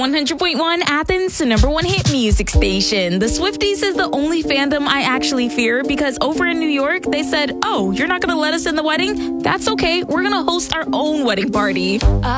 100.1 Athens, the number one hit music station. The Swifties is the only fandom I actually fear because over in New York, they said, oh, you're not going to let us in the wedding? That's okay. We're going to host our own wedding party.